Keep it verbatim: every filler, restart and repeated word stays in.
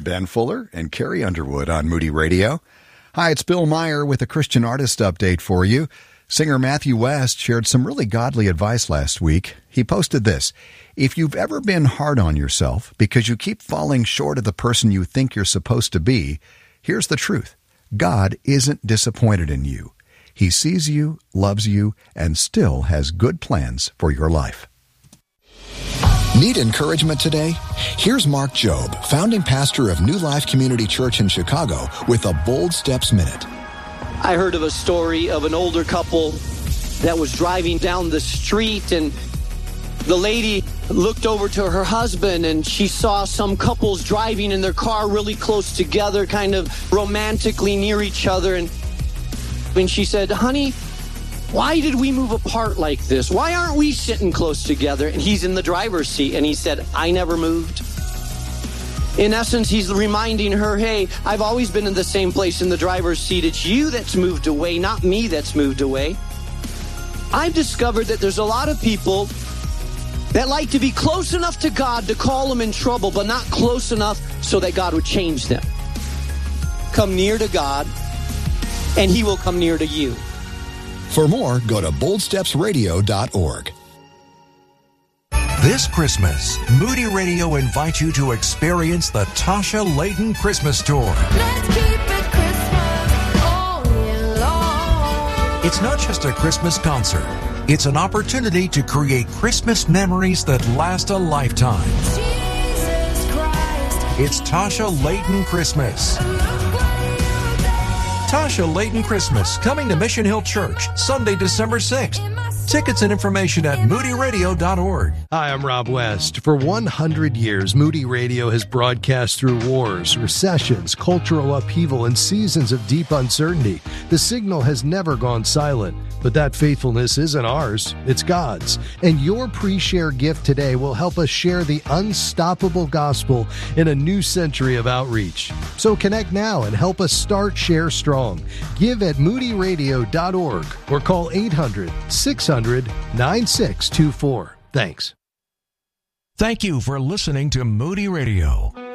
Ben Fuller and Carrie Underwood on Moody Radio. Hi, it's Bill Meyer with a Christian artist update for you. Singer Matthew West shared some really godly advice last week. He posted this: if you've ever been hard on yourself because you keep falling short of the person you think you're supposed to be, here's the truth. God isn't disappointed in you. He sees you, loves you, and still has good plans for your life. Need encouragement today? Here's Mark Jobe, founding pastor of New Life Community Church in Chicago, with a Bold Steps Minute. I heard of a story of an older couple that was driving down the street, and the lady looked over to her husband and she saw some couples driving in their car really close together, kind of romantically near each other. And when she said, "Honey, why did we move apart like this? Why aren't we sitting close together?" And he's in the driver's seat, and he said, "I never moved." In essence, he's reminding her, hey, I've always been in the same place in the driver's seat. It's you that's moved away, not me that's moved away. I've discovered that there's a lot of people that like to be close enough to God to call them in trouble, but not close enough so that God would change them. Come near to God, and he will come near to you. For more, go to bold steps radio dot org. This Christmas, Moody Radio invites you to experience the Tasha Layton Christmas Tour. Let's keep it Christmas all year long. It's not just a Christmas concert. It's an opportunity to create Christmas memories that last a lifetime. Jesus Christ. It's Tasha Layton Christmas. Tasha Layton Christmas, coming to Mission Hill Church, Sunday, December sixth. Tickets and information at moody radio dot org. Hi, I'm Rob West. For one hundred years, Moody Radio has broadcast through wars, recessions, cultural upheaval, and seasons of deep uncertainty. The signal has never gone silent, but that faithfulness isn't ours, it's God's. And your pre-share gift today will help us share the unstoppable gospel in a new century of outreach. So connect now and help us start Share Strong. Give at moody radio dot org or call eight hundred, six hundred, nine six two four. Thanks. Thank you for listening to Moody Radio.